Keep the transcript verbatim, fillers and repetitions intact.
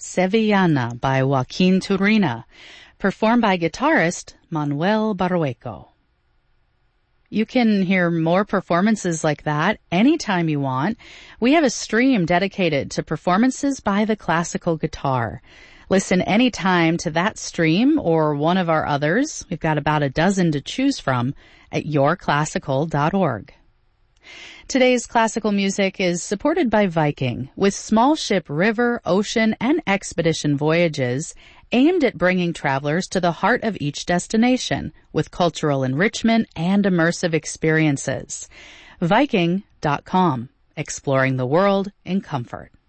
Sevillana by Joaquin Turina, performed by guitarist Manuel Barrueco. You can hear more performances like that anytime you want. We have a stream dedicated to performances by the classical guitar. Listen anytime to that stream or one of our others. We've got about a dozen to choose from at your classical dot org. Today's classical music is supported by Viking, with small ship river, ocean, and expedition voyages aimed at bringing travelers to the heart of each destination with cultural enrichment and immersive experiences. Viking dot com, exploring the world in comfort.